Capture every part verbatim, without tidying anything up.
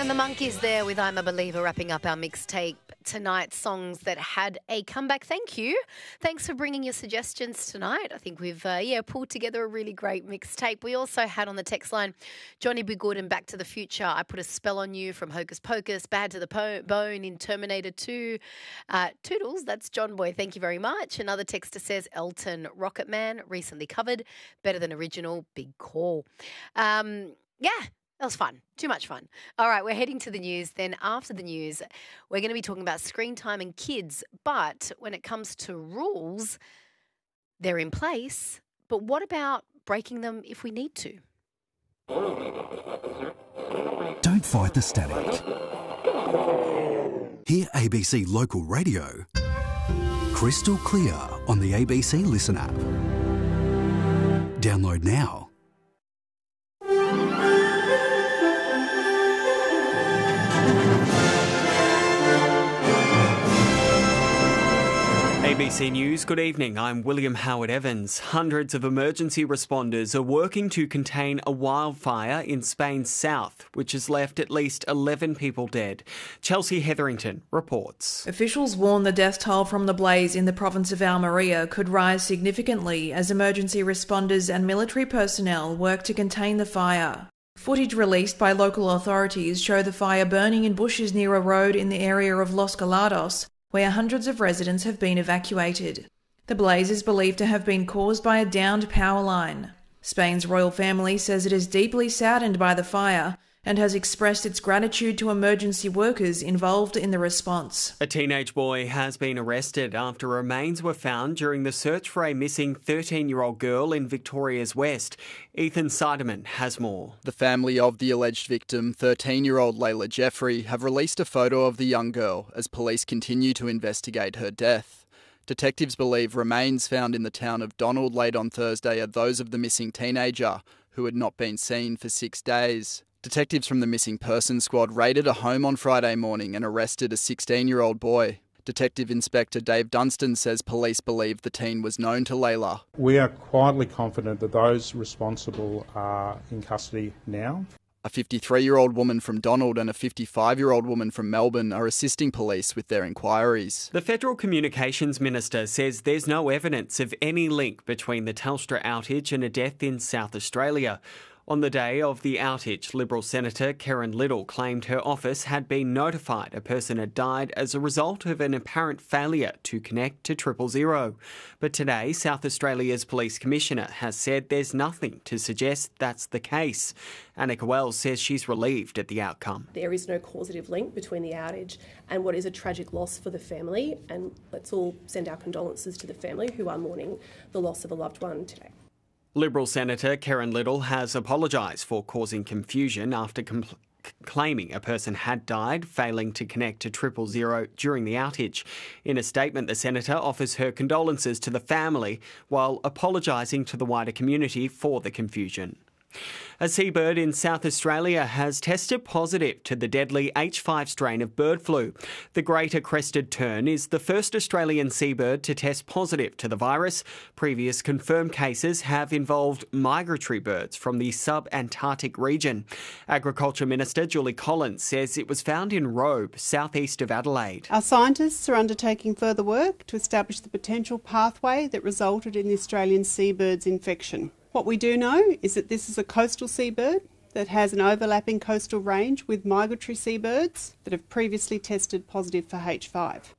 And the Monkeys there with I'm a Believer, wrapping up our mixtape tonight. Songs that had a comeback. Thank you. Thanks for bringing your suggestions tonight. I think we've uh, yeah pulled together a really great mixtape. We also had on the text line Johnny B. Good and Back to the Future. I Put a Spell on You from Hocus Pocus. Bad to the po- Bone in Terminator two. Uh, Toodles, that's John Boy. Thank you very much. Another texter says Elton, Rocket Man, recently covered. Better than original. Big call. Um, yeah. That was fun. Too much fun. All right, we're heading to the news. Then after the news, we're going to be talking about screen time and kids. But when it comes to rules, they're in place. But what about breaking them if we need to? Don't fight the static. Hear A B C Local Radio crystal clear on the A B C Listen app. Download now. A B C News, good evening. I'm William Howard Evans. Hundreds of emergency responders are working to contain a wildfire in Spain's south, which has left at least eleven people dead. Chelsea Hetherington reports. Officials warn the death toll from the blaze in the province of Almeria could rise significantly as emergency responders and military personnel work to contain the fire. Footage released by local authorities show the fire burning in bushes near a road in the area of Los Colados, where hundreds of residents have been evacuated. The blaze is believed to have been caused by a downed power line. Spain's royal family says it is deeply saddened by the fire and has expressed its gratitude to emergency workers involved in the response. A teenage boy has been arrested after remains were found during the search for a missing thirteen-year-old girl in Victoria's West. Ethan Seidemann has more. The family of the alleged victim, thirteen-year-old Layla Jeffrey, have released a photo of the young girl as police continue to investigate her death. Detectives believe remains found in the town of Donald late on Thursday are those of the missing teenager, who had not been seen for six days. Detectives from the Missing Persons Squad raided a home on Friday morning and arrested a sixteen-year-old boy. Detective Inspector Dave Dunstan says police believe the teen was known to Layla. We are quietly confident that those responsible are in custody now. A fifty-three-year-old woman from Donald and a fifty-five-year-old woman from Melbourne are assisting police with their inquiries. The Federal Communications Minister says there's no evidence of any link between the Telstra outage and a death in South Australia. On the day of the outage, Liberal Senator Karen Little claimed her office had been notified a person had died as a result of an apparent failure to connect to triple zero. But today, South Australia's Police Commissioner has said there's nothing to suggest that's the case. Annika Wells says she's relieved at the outcome. There is no causative link between the outage and what is a tragic loss for the family, and let's all send our condolences to the family who are mourning the loss of a loved one today. Liberal Senator Karen Little has apologised for causing confusion after compl- claiming a person had died, failing to connect to triple zero during the outage. In a statement, the Senator offers her condolences to the family while apologising to the wider community for the confusion. A seabird in South Australia has tested positive to the deadly H five strain of bird flu. The greater crested tern is the first Australian seabird to test positive to the virus. Previous confirmed cases have involved migratory birds from the sub-Antarctic region. Agriculture Minister Julie Collins says it was found in Robe, southeast of Adelaide. Our scientists are undertaking further work to establish the potential pathway that resulted in the Australian seabird's infection. What we do know is that this is a coastal seabird that has an overlapping coastal range with migratory seabirds that have previously tested positive for H five.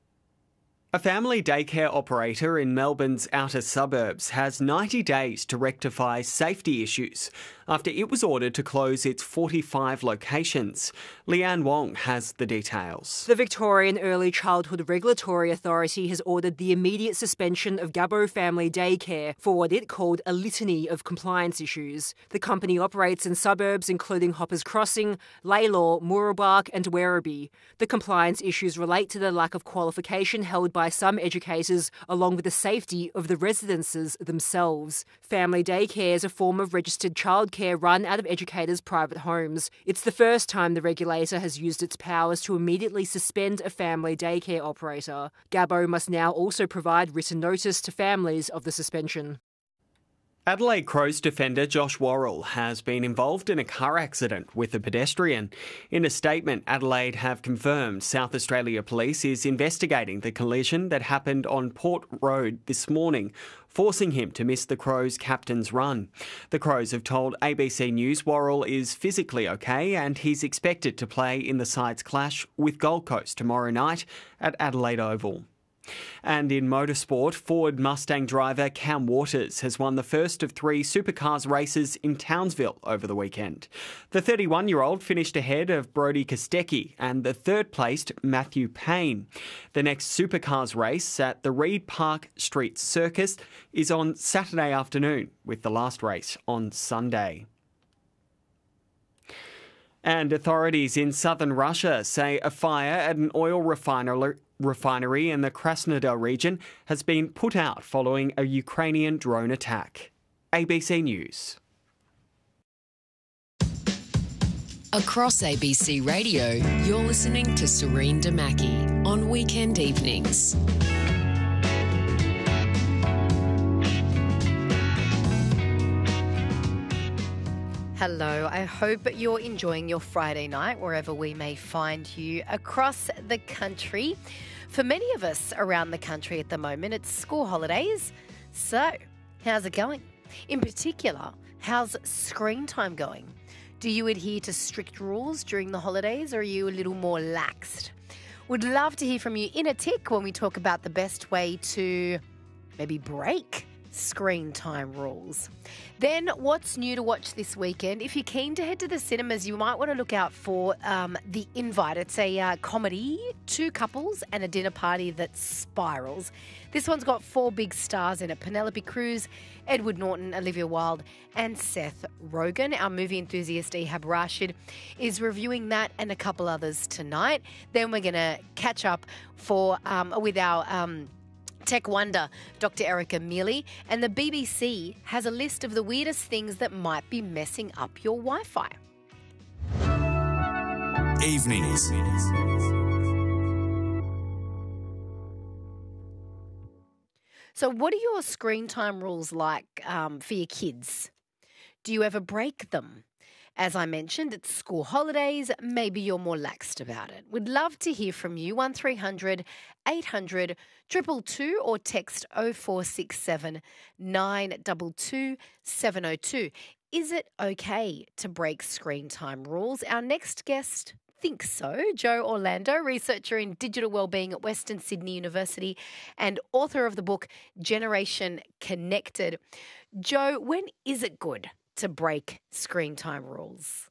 A family daycare operator in Melbourne's outer suburbs has ninety days to rectify safety issues after it was ordered to close its forty-five locations. Leanne Wong has the details. The Victorian Early Childhood Regulatory Authority has ordered the immediate suspension of Gabbo Family Daycare for what it called a litany of compliance issues. The company operates in suburbs including Hoppers Crossing, Laylaw, Mooroolbark and Werribee. The compliance issues relate to the lack of qualification held by by some educators, along with the safety of the residences themselves. Family daycare is a form of registered childcare run out of educators' private homes. It's the first time the regulator has used its powers to immediately suspend a family daycare operator. Gabbo must now also provide written notice to families of the suspension. Adelaide Crows defender Josh Worrell has been involved in a car accident with a pedestrian. In a statement, Adelaide have confirmed South Australia Police is investigating the collision that happened on Port Road this morning, forcing him to miss the Crows' captain's run. The Crows have told A B C News Worrell is physically okay and he's expected to play in the side's clash with Gold Coast tomorrow night at Adelaide Oval. And in motorsport, Ford Mustang driver Cam Waters has won the first of three supercars races in Townsville over the weekend. The thirty-one-year-old finished ahead of Brody Kostecki and the third-placed Matthew Payne. The next supercars race at the Reed Park Street Circus is on Saturday afternoon, with the last race on Sunday. And authorities in southern Russia say a fire at an oil refinery refinery in the Krasnodar region has been put out following a Ukrainian drone attack. A B C News. Across A B C Radio, you're listening to Serene Damaki on weekend evenings. Hello, I hope you're enjoying your Friday night wherever we may find you across the country. For many of us around the country at the moment, it's school holidays. So, how's it going? In particular, how's screen time going? Do you adhere to strict rules during the holidays or are you a little more laxed? Would love to hear from you in a tick when we talk about the best way to maybe break screen time rules. Then, what's new to watch this weekend? If you're keen to head to the cinemas, you might want to look out for um, The Invite. It's a uh, comedy, two couples and a dinner party that spirals. This one's got four big stars in it: Penelope Cruz, Edward Norton, Olivia Wilde and Seth Rogen. Our movie enthusiast Ehab Rashid is reviewing that and a couple others tonight. Then we're going to catch up for um, with our... Um, Tech wonder, Doctor Erica Mealy, and the B B C has a list of the weirdest things that might be messing up your Wi-Fi. Evenings. So what are your screen time rules like um, for your kids? Do you ever break them? As I mentioned, it's school holidays. Maybe you're more laxed about it. We'd love to hear from you. one three hundred eight hundred two two two or text oh four six seven nine two two seven oh two. Is it okay to break screen time rules? Our next guest thinks so. Joe Orlando, researcher in digital wellbeing at Western Sydney University and author of the book Generation Connected. Joe, when is it good to break screen time rules?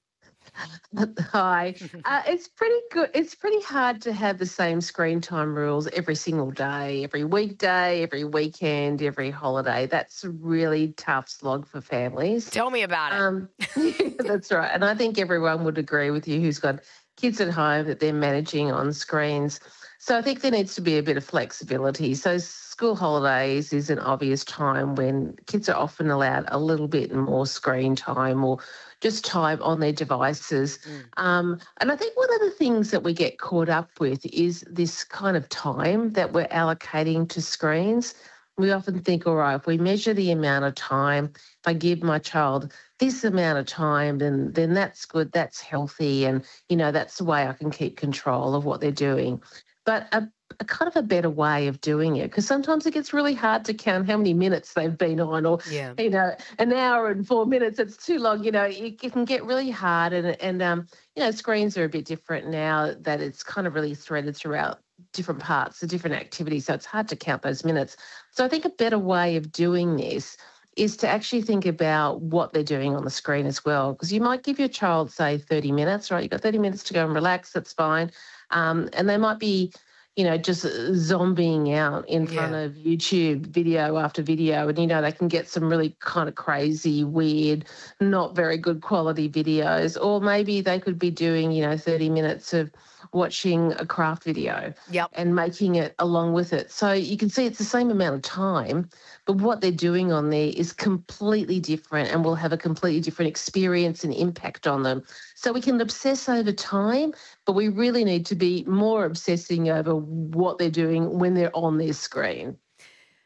Hi. Uh, it's pretty good. It's pretty hard to have the same screen time rules every single day, every weekday, every weekend, every holiday. That's a really tough slog for families. Tell me about it. Um, that's right. And I think everyone would agree with you who's got kids at home that they're managing on screens. So I think there needs to be a bit of flexibility. So school holidays is an obvious time when kids are often allowed a little bit more screen time or just time on their devices. Mm. Um, and I think one of the things that we get caught up with is this kind of time that we're allocating to screens. We often think, all right, if we measure the amount of time, if I give my child this amount of time, then then that's good, that's healthy, and, you know, that's the way I can keep control of what they're doing. But a, a kind of a better way of doing it, because sometimes it gets really hard to count how many minutes they've been on, or, yeah. you know, an hour and four minutes, it's too long. You know, it, it can get really hard. And, and um, you know, screens are a bit different now that it's kind of really threaded throughout different parts, the different activities. So it's hard to count those minutes. So I think a better way of doing this is to actually think about what they're doing on the screen as well. Because you might give your child, say, thirty minutes, right? You've got thirty minutes to go and relax, that's fine. Um, and they might be, you know, just zombieing out in front yeah. of YouTube video after video. And, you know, they can get some really kind of crazy, weird, not very good quality videos. Or maybe they could be doing, you know, thirty minutes of watching a craft video yep. and making it along with it. So you can see it's the same amount of time, but what they're doing on there is completely different and will have a completely different experience and impact on them. So we can obsess over time, but we really need to be more obsessing over what they're doing when they're on their screen.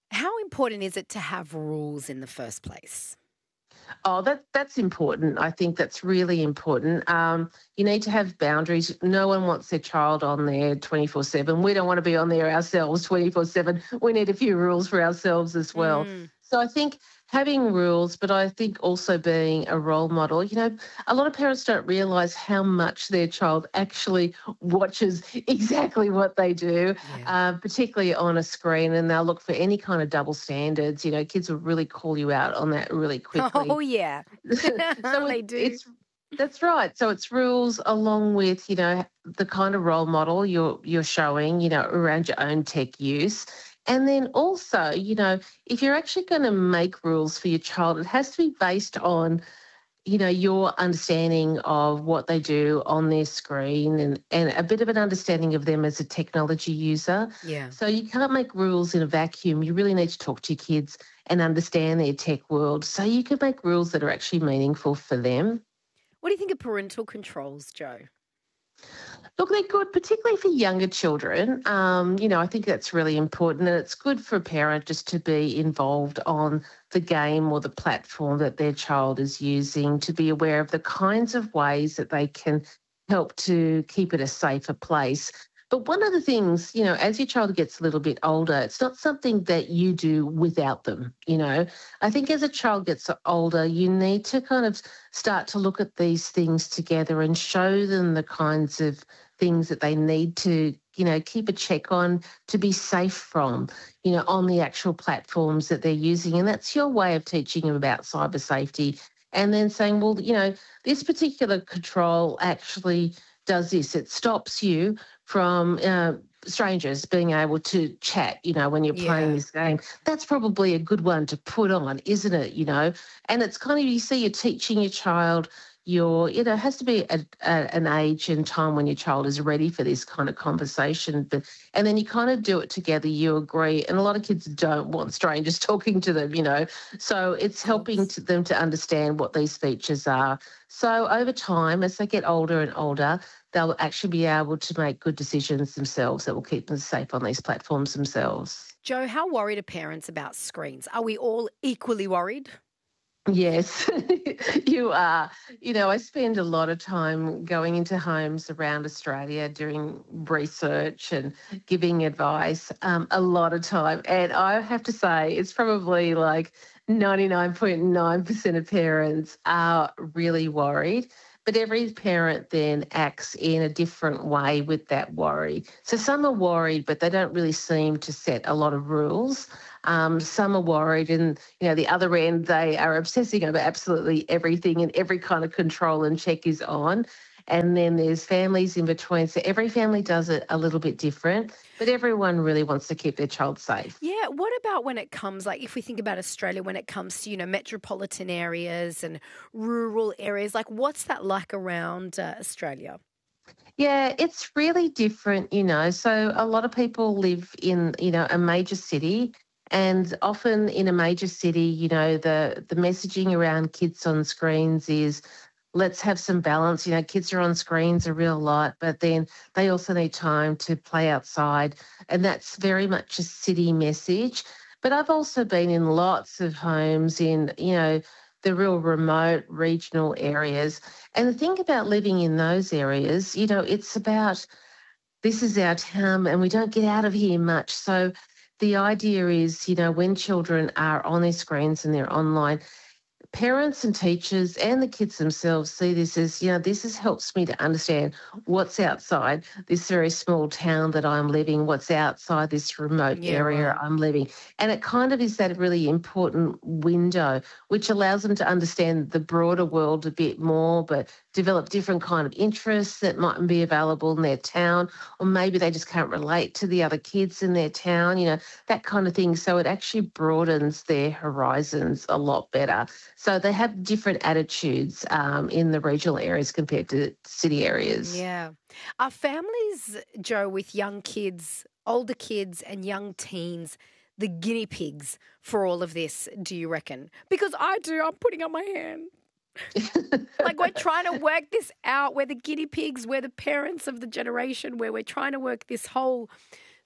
How important is it to have rules in the first place? Oh, that that's important. I think that's really important. Um, you need to have boundaries. No one wants their child on there twenty-four seven. We don't want to be on there ourselves twenty-four seven. We need a few rules for ourselves as well. Mm. So I think having rules, but I think also being a role model. You know, a lot of parents don't realise how much their child actually watches exactly what they do, Yeah. uh, particularly on a screen, and they'll look for any kind of double standards. You know, kids will really call you out on that really quickly. Oh, yeah. so They it, do. it's that's right. So it's rules along with, you know, the kind of role model you're you're showing, you know, around your own tech use. And then also, you know, if you're actually going to make rules for your child, it has to be based on, you know, your understanding of what they do on their screen and, and a bit of an understanding of them as a technology user. Yeah. So you can't make rules in a vacuum. You really need to talk to your kids and understand their tech world so you can make rules that are actually meaningful for them. What do you think of parental controls, Joe? Look, they're good, particularly for younger children. Um, you know, I think that's really important, and it's good for a parent just to be involved on the game or the platform that their child is using, to be aware of the kinds of ways that they can help to keep it a safer place. But one of the things, you know, as your child gets a little bit older, it's not something that you do without them, you know. I think as a child gets older, you need to kind of start to look at these things together and show them the kinds of things that they need to, you know, keep a check on, to be safe from, you know, on the actual platforms that they're using. And that's your way of teaching them about cyber safety. And then saying, well, you know, this particular control actually does this. It stops you from uh, strangers being able to chat, you know, when you're playing Yeah. this game. That's probably a good one to put on, isn't it? You know, and it's kind of, you see, you're teaching your child. Your, you know, it has to be a, a, an age and time when your child is ready for this kind of conversation. But and then you kind of do it together. You agree, and a lot of kids don't want strangers talking to them, you know. So it's helping to them to understand what these features are. So over time, as they get older and older, they'll actually be able to make good decisions themselves that will keep them safe on these platforms themselves. Joe, how worried are parents about screens? Are we all equally worried? Yes, you are. You know, I spend a lot of time going into homes around Australia doing research and giving advice, um, a lot of time. And I have to say, it's probably like ninety-nine point nine percent of parents are really worried. But every parent then acts in a different way with that worry. So some are worried, but they don't really seem to set a lot of rules. Um, some are worried, and you know, the other end, they are obsessing over absolutely everything, and every kind of control and check is on. And then there's families in between. So every family does it a little bit different, but everyone really wants to keep their child safe. Yeah. What about when it comes, like if we think about Australia, when it comes to, you know, metropolitan areas and rural areas, like what's that like around uh, Australia? Yeah, it's really different, you know. So a lot of people live in, you know, a major city. And often in a major city, you know, the, the messaging around kids on screens is, let's have some balance. You know, kids are on screens a real lot, but then they also need time to play outside. And that's very much a city message. But I've also been in lots of homes in, you know, the real remote regional areas. And the thing about living in those areas, you know, it's about, this is our town and we don't get out of here much. So the idea is, you know, when children are on their screens and they're online, parents and teachers and the kids themselves see this as, you know, this is, helps me to understand what's outside this very small town that I'm living, what's outside this remote Yeah, area right. I'm living. And it kind of is that really important window, which allows them to understand the broader world a bit more, but develop different kind of interests that mightn't be available in their town, or maybe they just can't relate to the other kids in their town, you know, that kind of thing. So it actually broadens their horizons a lot better. So they have different attitudes um, in the regional areas compared to city areas. Yeah. Are families, Joe, with young kids, older kids and young teens, the guinea pigs for all of this, do you reckon? Because I do. I'm putting up my hand. Like we're trying to work this out. We're the guinea pigs. We're the parents of the generation where we're trying to work this whole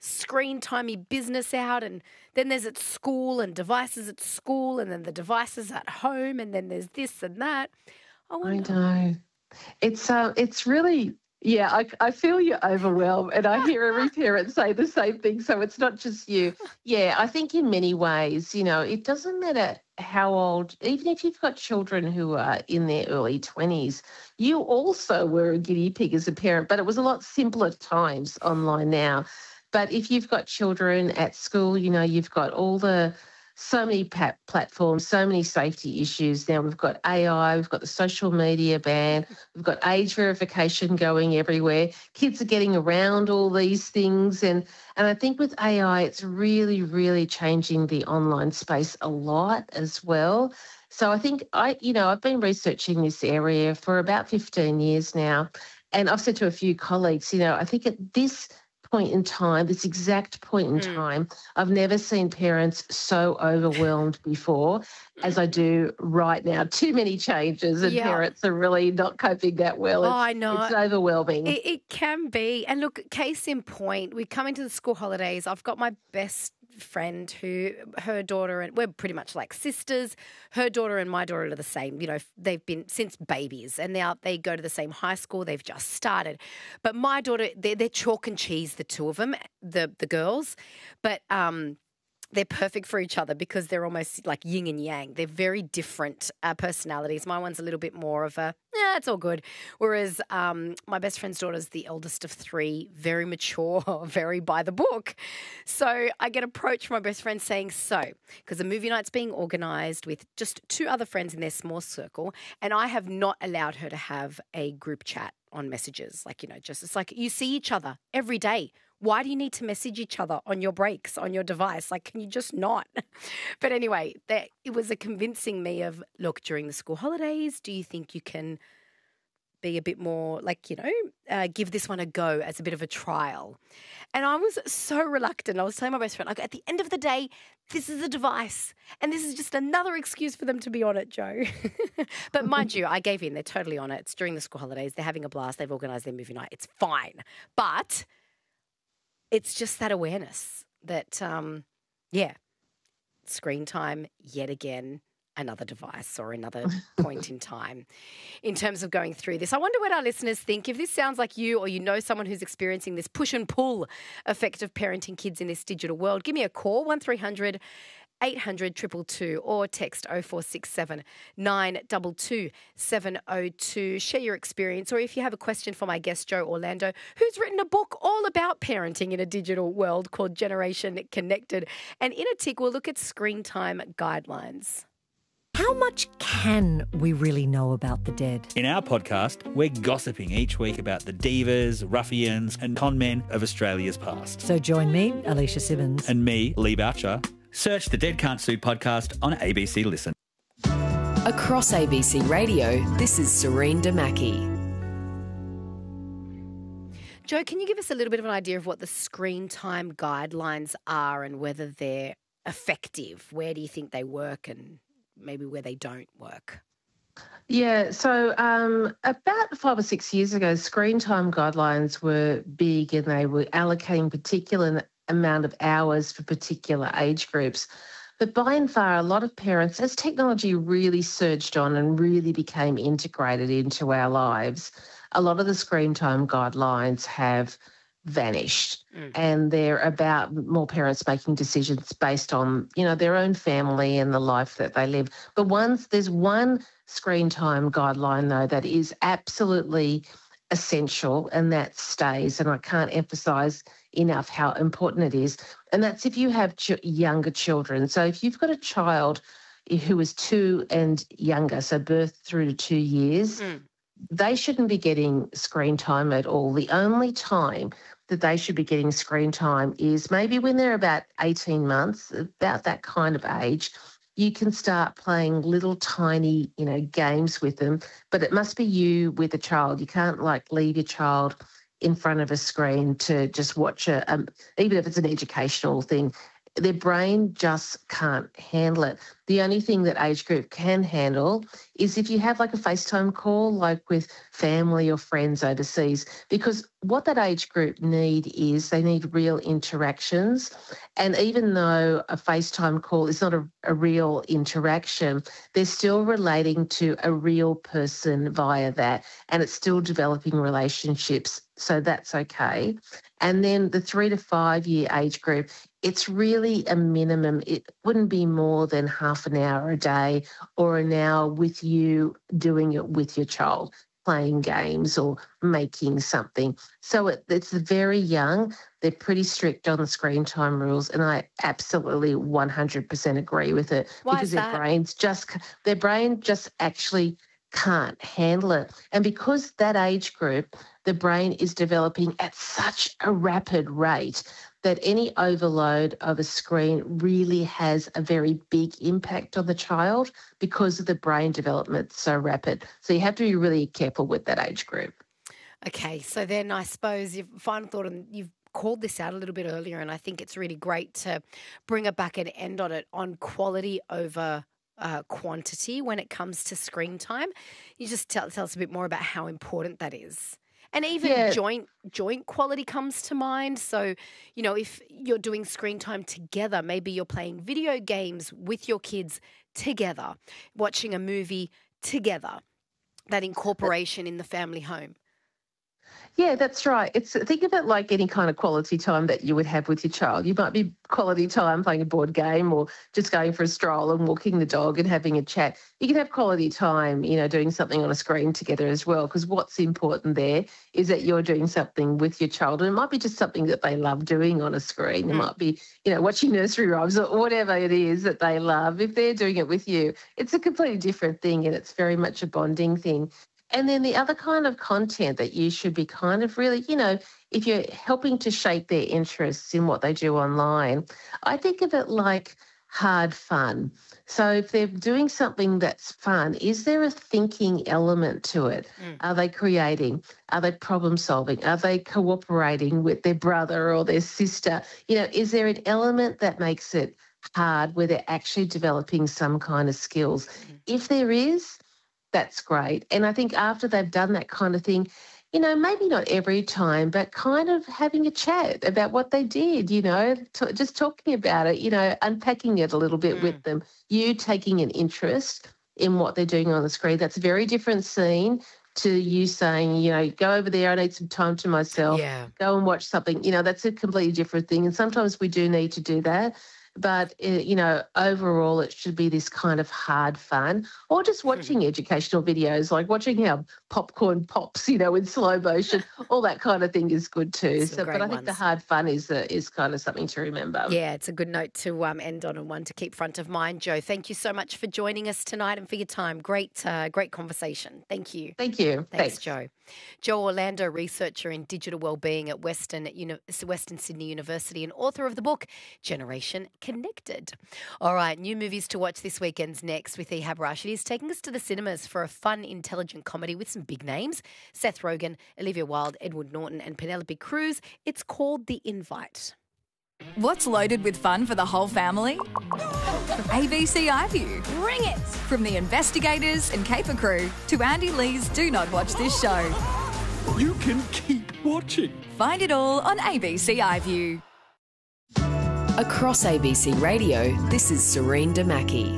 screen timey business out, and then there's at school and devices at school, and then the devices at home, and then there's this and that. I wonder. I know. It's uh, it's really, yeah, I, I feel you're overwhelmed, and I hear every parent say the same thing, so it's not just you. Yeah, I think in many ways, you know, it doesn't matter how old, even if you've got children who are in their early twenties, you also were a guinea pig as a parent, but it was a lot simpler times online now. But if you've got children at school, you know, you've got all the, so many pat- platforms, so many safety issues. Now we've got A I, we've got the social media ban, we've got age verification going everywhere. Kids are getting around all these things. And, and I think with A I, it's really, really changing the online space a lot as well. So I think I, you know, I've been researching this area for about fifteen years now. And I've said to a few colleagues, you know, I think at this point in time, this exact point in mm. time, I've never seen parents so overwhelmed before as I do right now. Too many changes and yeah. parents are really not coping that well. It's, oh, I know. It's overwhelming. It, it can be. And look, case in point, we come into the school holidays. I've got my best friend who, her daughter, and we're pretty much like sisters. Her daughter and my daughter are the same. You know, they've been since babies, and now they go to the same high school. They've just started. But my daughter, they're, they're chalk and cheese, the two of them, the the girls. But um, they're perfect for each other because they're almost like yin and yang. They're very different uh, personalities. My one's a little bit more of a, yeah, it's all good. Whereas um, my best friend's daughter's the eldest of three, very mature, very by the book. So I get approached from my best friend saying, so, because the movie night's being organised with just two other friends in their small circle, and I have not allowed her to have a group chat on messages. Like, you know, just, it's like you see each other every day. Why do you need to message each other on your breaks, on your device? Like, can you just not? But anyway, that, it was a convincing me of, look, during the school holidays, do you think you can be a bit more, like, you know, uh, give this one a go as a bit of a trial? And I was so reluctant. I was telling my best friend, like, at the end of the day, this is a device, and this is just another excuse for them to be on it, Joe. But mind you, I gave in. They're totally on it. It's during the school holidays. They're having a blast. They've organised their movie night. It's fine. But it's just that awareness that, um, yeah, screen time, yet again, another device or another point in time in terms of going through this. I wonder what our listeners think. If this sounds like you, or you know someone who's experiencing this push and pull effect of parenting kids in this digital world, give me a call, one three hundred eight hundred two two two, or text oh four six seven nine two two seven oh two. Share your experience, or if you have a question for my guest, Joe Orlando, who's written a book all about parenting in a digital world called Generation Connected. And in a tick, we'll look at screen time guidelines. How much can we really know about the dead? In our podcast, we're gossiping each week about the divas, ruffians and con men of Australia's past. So join me, Alicia Simmons. And me, Lee Boucher. Search the Dead Can't Sue podcast on A B C Listen. Across A B C Radio, this is Serene Damaki. Joe, can you give us a little bit of an idea of what the screen time guidelines are and whether they're effective? Where do you think they work and maybe where they don't work? Yeah, so um, about five or six years ago, screen time guidelines were big, and they were allocating particular amount of hours for particular age groups. But by and far, a lot of parents, as technology really surged on and really became integrated into our lives, a lot of the screen time guidelines have vanished. Mm. And they're about more parents making decisions based on, you know, their own family and the life that they live. But once there's one screen time guideline, though, that is absolutely essential, and that stays, and I can't emphasise enough how important it is, and that's if you have ch- younger children. So if you've got a child who is two and younger, so birth through to two years, mm. they shouldn't be getting screen time at all. The only time that they should be getting screen time is maybe when they're about eighteen months, about that kind of age. You can start playing little tiny, you know, games with them, but it must be you with the child. You can't like leave your child in front of a screen to just watch a, um, even if it's an educational thing. their brain just can't handle it. The only thing that age group can handle is if you have like a FaceTime call, like with family or friends overseas, because what that age group need is they need real interactions. And even though a FaceTime call is not a, a real interaction, they're still relating to a real person via that, and it's still developing relationships. So that's okay. And then the three to five year age group, it's really a minimum. It wouldn't be more than half an hour a day or an hour with you doing it with your child, playing games or making something. So it, it's very young. They're pretty strict on the screen time rules, and I absolutely one hundred percent agree with it. Why because is their that? brains just their brain just actually can't handle it. And because that age group, the brain is developing at such a rapid rate that any overload of a screen really has a very big impact on the child because of the brain development so rapid. So you have to be really careful with that age group. Okay, so then I suppose your final thought, and you've called this out a little bit earlier, and I think it's really great to bring it back and end on it on quality over uh, quantity when it comes to screen time. You just tell, tell us a bit more about how important that is. And even Yeah. joint joint quality comes to mind. So, you know, if you're doing screen time together, maybe you're playing video games with your kids together, watching a movie together, that incorporation in the family home. Yeah, that's right. It's think of it like any kind of quality time that you would have with your child. You might be quality time playing a board game or just going for a stroll and walking the dog and having a chat. You can have quality time, you know, doing something on a screen together as well, because what's important there is that you're doing something with your child. And it might be just something that they love doing on a screen. It Mm. might be, you know, watching nursery rhymes or whatever it is that they love. If they're doing it with you, it's a completely different thing, and it's very much a bonding thing. And then the other kind of content that you should be kind of really, you know, if you're helping to shape their interests in what they do online, I think of it like hard fun. So if they're doing something that's fun, is there a thinking element to it? Mm. Are they creating? Are they problem solving? Are they cooperating with their brother or their sister? You know, is there an element that makes it hard where they're actually developing some kind of skills? Mm. If there is, that's great. And I think after they've done that kind of thing, you know, maybe not every time, but kind of having a chat about what they did, you know, t- just talking about it, you know, unpacking it a little bit Mm. with them, you taking an interest in what they're doing on the screen. That's a very different scene to you saying, you know, go over there, I need some time to myself, Yeah. go and watch something. You know, that's a completely different thing. And sometimes we do need to do that. But, uh, you know, overall it should be this kind of hard fun, or just watching educational videos, like watching how popcorn pops, you know, in slow motion, all that kind of thing is good too. Some So, great but I think the ones. hard fun is uh, is kind of something to remember. Yeah, it's a good note to um, end on and one to keep front of mind. Jo, thank you so much for joining us tonight and for your time. Great, uh, great conversation. Thank you. Thank you. Thanks, Thanks. Jo. Jo Orlando, researcher in digital wellbeing at Western, Uni- Western Sydney University and author of the book Generation Connected. All right, new movies to watch this weekend's next with Ehab Rashid. He's taking us to the cinemas for a fun, intelligent comedy with some big names. Seth Rogen, Olivia Wilde, Edward Norton and Penelope Cruz. It's called The Invite. What's loaded with fun for the whole family? A B C iView. Bring it! From the investigators and caper crew to Andy Lee's Do Not Watch This Show. You can keep watching. Find it all on A B C iView. Across A B C Radio, this is Serene Damaki.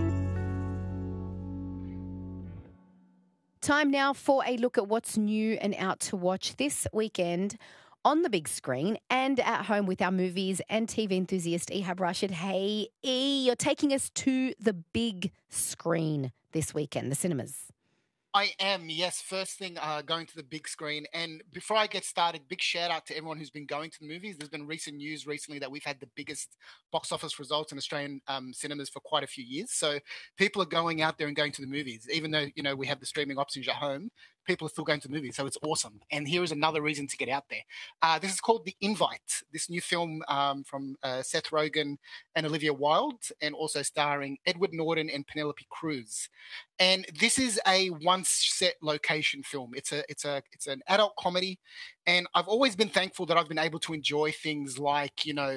Time now for a look at what's new and out to watch this weekend on the big screen and at home with our movies and T V enthusiast Ehab Rashid. Hey, E, you're taking us to the big screen this weekend, the cinemas. I am, yes. First thing, uh, going to the big screen. And before I get started, big shout out to everyone who's been going to the movies. There's been recent news recently that we've had the biggest box office results in Australian um, cinemas for quite a few years. So people are going out there and going to the movies. Even though, you know, we have the streaming options at home, people are still going to the movies. So it's awesome. And here is another reason to get out there. Uh, this is called The Invite, this new film um, from uh, Seth Rogen and Olivia Wilde, and also starring Edward Norton and Penelope Cruz. And this is a one set location film. It's a it's a it's an adult comedy, and I've always been thankful that I've been able to enjoy things like, you know,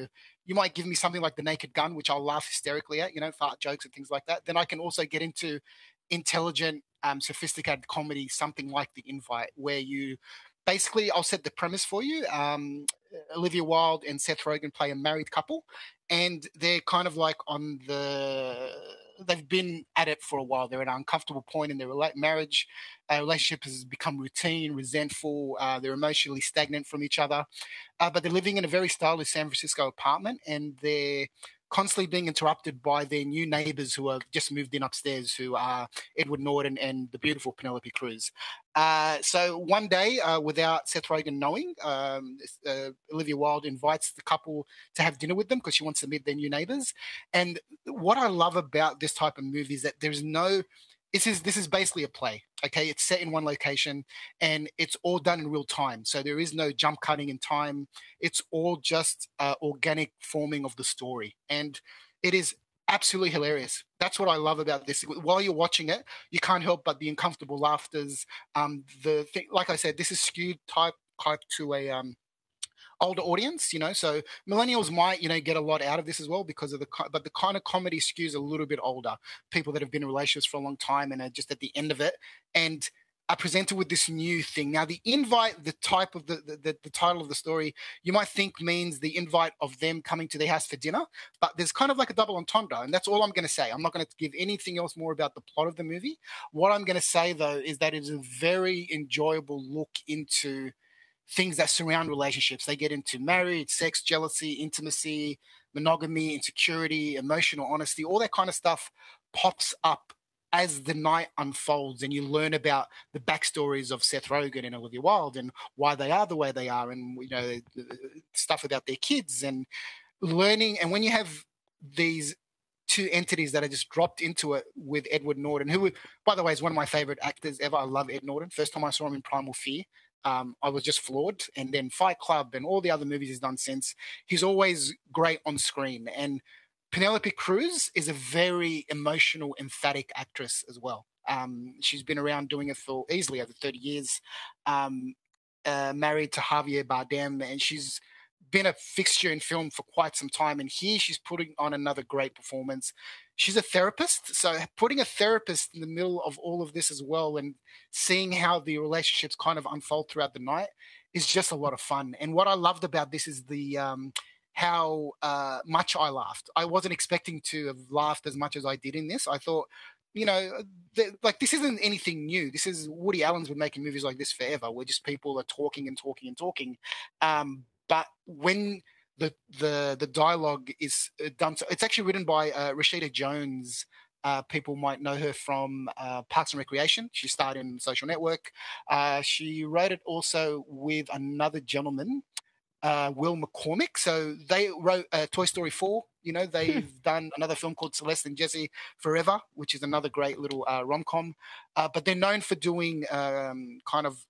you might give me something like The Naked Gun, which I'll laugh hysterically at, you know, fart jokes and things like that. Then I can also get into intelligent, um, sophisticated comedy, something like The Invite, where you basically, I'll set the premise for you. Um, Olivia Wilde and Seth Rogen play a married couple, and they're kind of like on the, they've been at it for a while. They're at an uncomfortable point in their marriage. Uh, relationship has become routine, resentful. Uh, they're emotionally stagnant from each other, uh, but they're living in a very stylish San Francisco apartment, and they're constantly being interrupted by their new neighbors who have just moved in upstairs, who are Edward Norton and the beautiful Penelope Cruz. Uh, so one day, uh, without Seth Rogen knowing, um, uh, Olivia Wilde invites the couple to have dinner with them because she wants to meet their new neighbors. And what I love about this type of movie is that there's no, this is this is basically a play, okay? It's set in one location and it's all done in real time. So there is no jump cutting in time. It's all just uh, organic forming of the story. And it is absolutely hilarious. That's what I love about this. While you're watching it, you can't help but the uncomfortable laughters. Um, the thing, like I said, this is skewed type type to a um, older audience, you know, so millennials might, you know, get a lot out of this as well because of the, but the kind of comedy skews a little bit older, people that have been in relationships for a long time and are just at the end of it and are presented with this new thing. Now, the invite, the type of the, the, the title of the story, you might think means the invite of them coming to their house for dinner, but there's kind of like a double entendre, and that's all I'm going to say. I'm not going to give anything else more about the plot of the movie. What I'm going to say, though, is that it is a very enjoyable look into things that surround relationships. They get into marriage, sex, jealousy, intimacy, monogamy, insecurity, emotional honesty, all that kind of stuff pops up as the night unfolds, and you learn about the backstories of Seth Rogen and Olivia Wilde and why they are the way they are, and you know, stuff about their kids and learning. And when you have these two entities that are just dropped into it with Edward Norton, who, by the way, is one of my favorite actors ever. I love Ed Norton. First time I saw him in Primal Fear, Um, I was just floored. And then Fight Club and all the other movies he's done since, he's always great on screen. And Penelope Cruz is a very emotional, emphatic actress as well. Um, she's been around doing it for easily over thirty years, um, uh, married to Javier Bardem, and she's been a fixture in film for quite some time. And here she's putting on another great performance. She's a therapist, so putting a therapist in the middle of all of this as well and seeing how the relationships kind of unfold throughout the night is just a lot of fun. And what I loved about this is the um, how uh, much I laughed. I wasn't expecting to have laughed as much as I did in this. I thought, you know, th- like this isn't anything new. This is Woody Allen's been making movies like this forever, where just people are talking and talking and talking. Um, but when the the the dialogue is done, so it's actually written by uh, Rashida Jones. Uh, people might know her from uh, Parks and Recreation. She starred in Social Network. Uh, she wrote it also with another gentleman, uh, Will McCormick. So they wrote uh, Toy Story four. You know, they've done another film called Celeste and Jesse Forever, which is another great little uh, rom-com. Uh, but they're known for doing um, kind of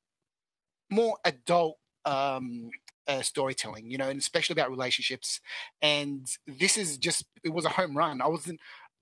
more adult um, uh, storytelling, you know, and especially about relationships. And this is just, it was a home run. I wasn't,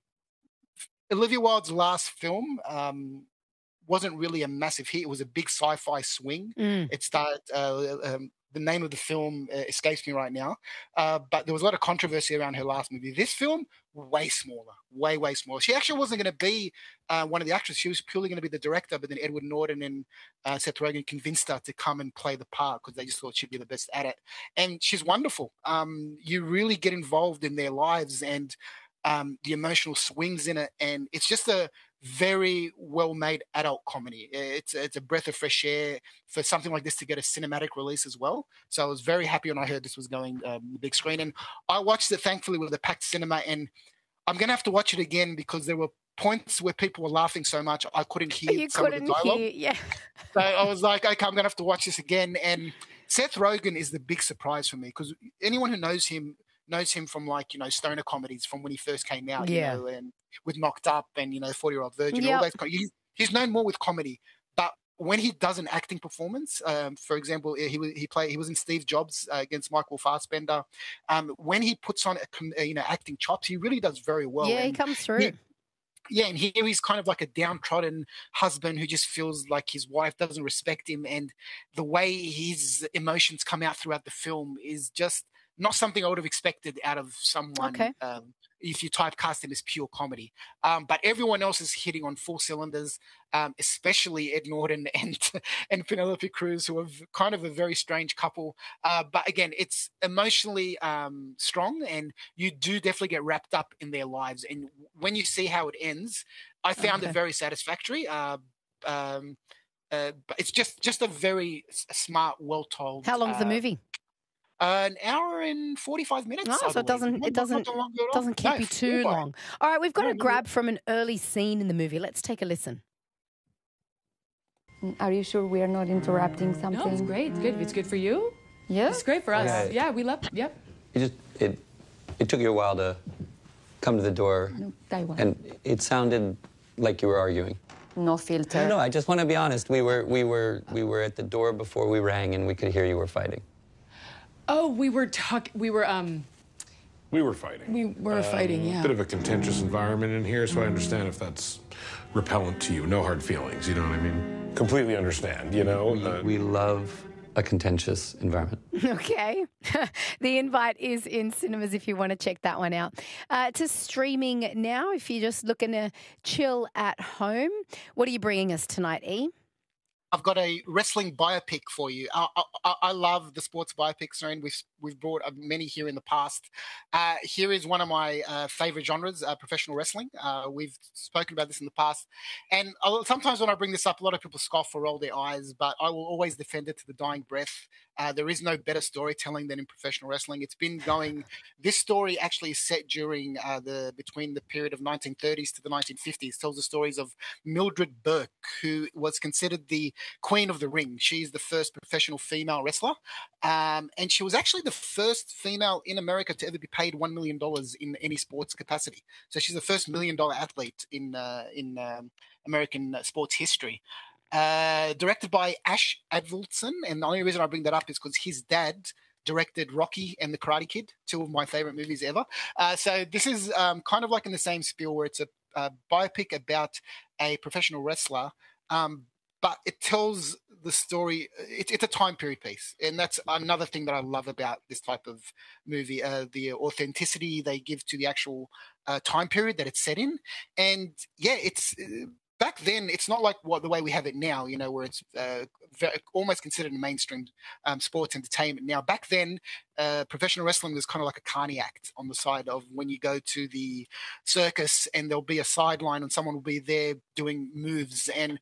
Olivia Wilde's last film um, wasn't really a massive hit. It was a big sci-fi swing. Mm. It started, uh, um, the name of the film uh, escapes me right now, uh, but there was a lot of controversy around her last movie. This film, way smaller, way, way smaller. She actually wasn't going to be uh, one of the actresses. She was purely going to be the director, but then Edward Norton and uh, Seth Rogen convinced her to come and play the part because they just thought she'd be the best at it. And she's wonderful. Um, you really get involved in their lives and um, the emotional swings in it. And it's just a very well-made adult comedy. It's it's a breath of fresh air for something like this to get a cinematic release as well. So I was very happy when I heard this was going um, the big screen. And I watched it, thankfully, with a packed cinema. And I'm going to have to watch it again because there were points where people were laughing so much I couldn't hear you some couldn't of the dialogue. Hear, yeah. So I was like, okay, I'm going to have to watch this again. And Seth Rogen is the big surprise for me because anyone who knows him knows him from like, you know, stoner comedies from when he first came out, yeah. you know, and with Knocked Up and, you know, forty-year-old Virgin, yep. all those. He's, he's known more with comedy, but when he does an acting performance, um, for example, he he played he was in Steve Jobs uh, against Michael Fassbender. Um, when he puts on a, you know, acting chops, he really does very well. Yeah, and he comes through. He, yeah, and here he's kind of like a downtrodden husband who just feels like his wife doesn't respect him, and the way his emotions come out throughout the film is just not something I would have expected out of someone. Okay. Um, if you typecast him as pure comedy. Um, but everyone else is hitting on full cylinders, um, especially Ed Norton and and Penelope Cruz, who are kind of a very strange couple. Uh, but again, it's emotionally um, strong, and you do definitely get wrapped up in their lives. And when you see how it ends, I found Okay. it very satisfactory. Uh, um, uh, but it's just, just a very s- smart, well-told. How long's the uh, movie? Uh, an hour and forty-five minutes. No, I so it believe. doesn't Not- it not- doesn't not too long at all. doesn't keep No, you too full long. All right, we've got No, a no, grab from an early scene in the movie. Let's take a listen. Are you sure we are not interrupting something? No, it's great. It's good. It's good for you. Yeah? It's great for us. Yeah. Yeah, we love. Yep. It just it it took you a while to come to the door, No, Taiwan. and it sounded like you were arguing. No filter. No, I just want to be honest. We were we were we were at the door before we rang, and we could hear you were fighting. Oh, we were talk. We were um. We were fighting. We were fighting. Yeah. Bit of a contentious environment in here, so I understand if that's repellent to you. No hard feelings, you know what I mean? Completely understand, you know? We, Uh, we love a contentious environment. Okay. The invite is in cinemas if you want to check that one out. Uh, to streaming now, if you're just looking to chill at home. What are you bringing us tonight, E? I've got a wrestling biopic for you. I, I, I love the sports biopics, and we've we've brought many here in the past. Uh, here is one of my uh, favorite genres, uh, professional wrestling. Uh, we've spoken about this in the past, and I'll, sometimes when I bring this up, a lot of people scoff or roll their eyes, but I will always defend it to the dying breath. Uh, there is no better storytelling than in professional wrestling. It's been going. This story actually is set during uh, the between the period of nineteen thirties to the nineteen fifties. It tells the stories of Mildred Burke, who was considered the Queen of the Ring. She's the first professional female wrestler, um, and she was actually the first female in America to ever be paid one million dollars in any sports capacity. So she's the first million dollar athlete in uh, in um, American sports history. Uh, directed by Ash Avildsen, and the only reason I bring that up is because his dad directed Rocky and The Karate Kid, two of my favorite movies ever. Uh, so this is um, kind of like in the same spiel where it's a, a biopic about a professional wrestler, um, but it tells the story. It, it's a time period piece, and that's another thing that I love about this type of movie, uh, the authenticity they give to the actual uh, time period that it's set in. And yeah, it's... Uh, Back then, it's not like what the way we have it now, you know, where it's uh, very, almost considered a mainstream um, sports entertainment. Now, back then, uh, professional wrestling was kind of like a carny act on the side of when you go to the circus and there'll be a sideline and someone will be there doing moves. And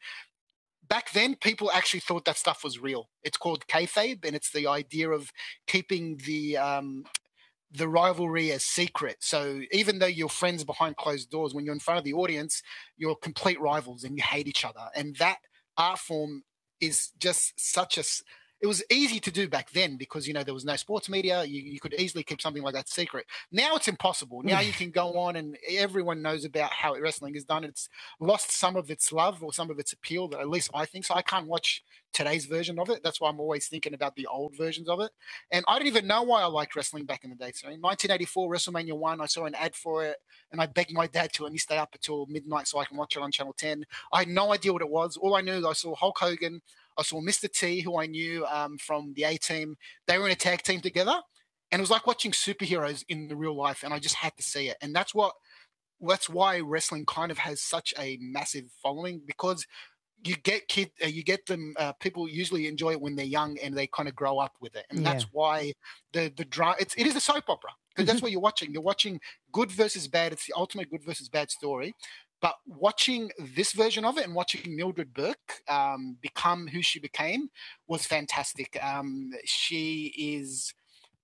back then, people actually thought that stuff was real. It's called kayfabe, and it's the idea of keeping the um, the rivalry a secret. So even though you're friends behind closed doors, when you're in front of the audience, you're complete rivals and you hate each other. And that art form is just such a... It was easy to do back then because, you know, there was no sports media. You, you could easily keep something like that secret. Now it's impossible. Now you can go on and everyone knows about how wrestling is done. It's lost some of its love or some of its appeal, that at least I think so. I can't watch today's version of it. That's why I'm always thinking about the old versions of it. And I didn't even know why I liked wrestling back in the day. So in nineteen eighty-four, WrestleMania one, I saw an ad for it and I begged my dad to let me stay up until midnight so I can watch it on Channel ten. I had no idea what it was. All I knew, I saw Hulk Hogan, I saw Mister T, who I knew um, from the A-Team. They were in a tag team together. And it was like watching superheroes in the real life. And I just had to see it. And that's what, that's why wrestling kind of has such a massive following, because you get kid, uh, you get them. Uh, people usually enjoy it when they're young and they kind of grow up with it, and Yeah. that's why the the drama. It's it is a soap opera because that's what you're watching. You're watching good versus bad. It's the ultimate good versus bad story. But watching this version of it and watching Mildred Burke um, become who she became was fantastic. Um, she is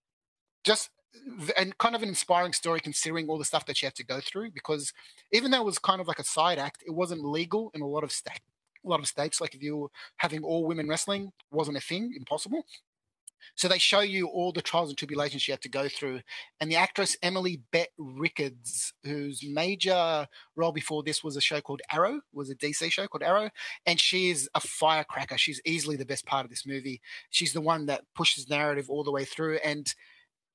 just and kind of an inspiring story considering all the stuff that she had to go through, because even though it was kind of like a side act, it wasn't legal in a lot of states. A lot of states, like if you were having all women wrestling, wasn't a thing, impossible. So they show you all the trials and tribulations she had to go through. And the actress Emily Bett Rickards, whose major role before this was a show called Arrow, was a D C show called Arrow, and she is a firecracker. She's easily the best part of this movie. She's the one that pushes narrative all the way through. And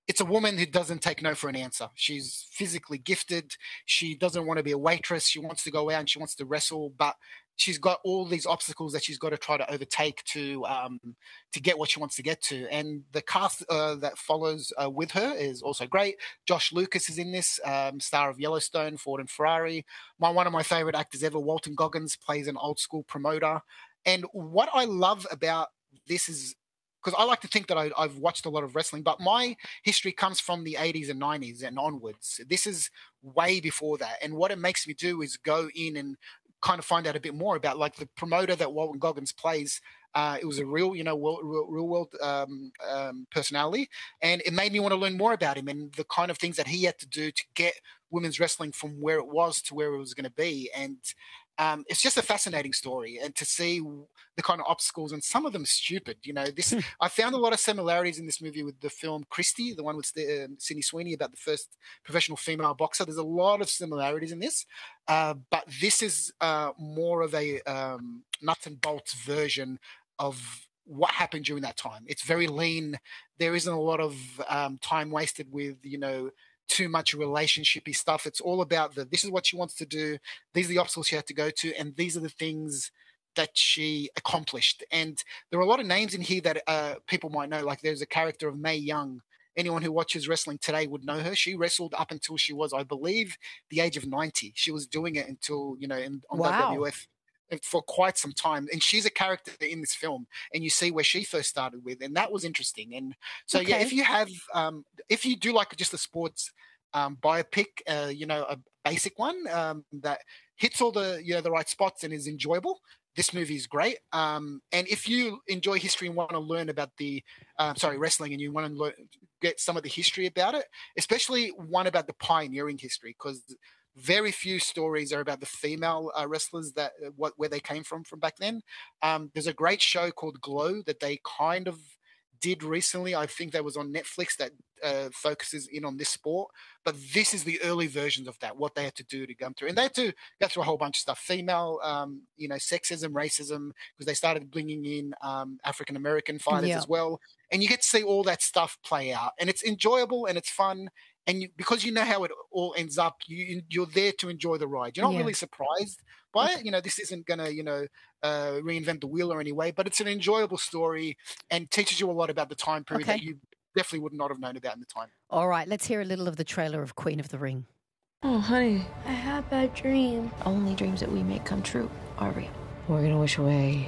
it's a woman who doesn't take no for an answer. She's physically gifted. She doesn't want to be a waitress. She wants to go out and she wants to wrestle, but she's got all these obstacles that she's got to try to overtake to um, to get what she wants to get to. And the cast uh, that follows uh, with her is also great. Josh Lucas is in this, um, star of Yellowstone, Ford and Ferrari. My one of my favorite actors ever, Walton Goggins, plays an old school promoter. And what I love about this is, because I like to think that I, I've watched a lot of wrestling, but my history comes from the eighties and nineties and onwards. This is way before that. And what it makes me do is go in and kind of find out a bit more about, like, the promoter that Walton Goggins plays. Uh, it was a real, you know, real, real world um, um, personality. And it made me want to learn more about him and the kind of things that he had to do to get women's wrestling from where it was to where it was going to be. And Um, it's just a fascinating story, and to see the kind of obstacles, and some of them stupid. You know, this I found a lot of similarities in this movie with the film Christie, the one with uh, Sydney Sweeney about the first professional female boxer. There's a lot of similarities in this, uh, but this is uh, more of a um, nuts and bolts version of what happened during that time. It's very lean. There isn't a lot of um, time wasted with, you know, too much relationshipy stuff. It's all about the, this is what she wants to do. These are the obstacles she had to go to. And these are the things that she accomplished. And there are a lot of names in here that uh, people might know. Like, there's a character of Mae Young. Anyone who watches wrestling today would know her. She wrestled up until she was, I believe, the age of ninety. She was doing it until, you know, in, on Wow. W W F for quite some time. And she's a character in this film, and you see where she first started with, and that was interesting. And so, okay. yeah, if you have, um, if you do like just a sports um, biopic, uh, you know, a basic one um, that hits all the, you know, the right spots and is enjoyable, this movie is great. Um, and if you enjoy history and want to learn about the, uh, sorry, wrestling, and you want to learn, get some of the history about it, especially one about the pioneering history, because very few stories are about the female uh, wrestlers that uh, what where they came from from back then. Um, there's a great show called Glow that they kind of did recently. I think that was on Netflix, that uh, focuses in on this sport. But this is the early versions of that, what they had to do to come through. And they had to go through a whole bunch of stuff. Female, um, you know, sexism, racism, because they started bringing in um, African-American fighters Yeah. as well. And you get to see all that stuff play out. And it's enjoyable and it's fun. And you, because you know how it all ends up, you, you're there to enjoy the ride. You're not Yeah. really surprised by it. You know, this isn't going to, you know, uh, reinvent the wheel or any way, but it's an enjoyable story and teaches you a lot about the time period Okay. that you definitely would not have known about in the time. All right, let's hear a little of the trailer of Queen of the Ring. Oh, honey. I had a bad dream. Only dreams that we make come true are real. We're gonna wish away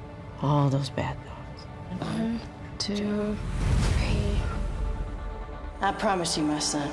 all those bad thoughts. One, two, three. I promise you, my son,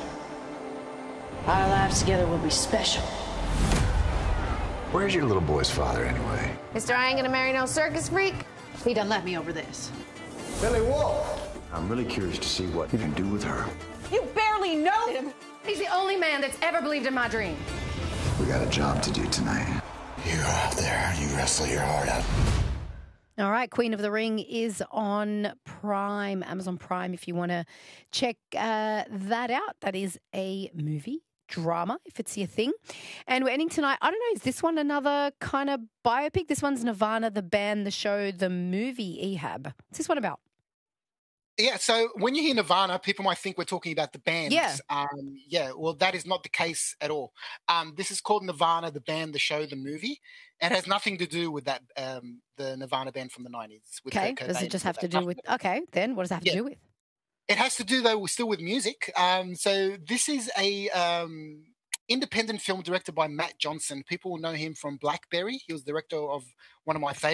our lives together will be special. Where's your little boy's father, anyway? Mister I ain't gonna marry no circus freak. He done let me over this. Billy Wolf! I'm really curious to see what you can do with her. You barely know him. He's the only man that's ever believed in my dream. We got a job to do tonight. You go out there, you wrestle your heart out. All right, Queen of the Ring is on Prime, Amazon Prime, if you want to check uh, that out. That is a movie, drama, if it's your thing. And we're ending tonight. I don't know, is this one another kind of biopic? This one's Nirvana, the band, the show, the movie, Ehab. What's this one about? Yeah, so when you hear Nirvana, people might think we're talking about the band. Yeah. Um, yeah, well, that is not the case at all. Um, this is called Nirvana, the band, the show, the movie. It has nothing to do with that, um, the Nirvana band from the nineties. With Okay, Kurt does Cobain it just and have all to that. do with, okay, then what does that have Yeah. to do with? It has to do, though, still with music. Um, so this is a um, independent film directed by Matt Johnson. People will know him from Blackberry. He was director of one of my favorites.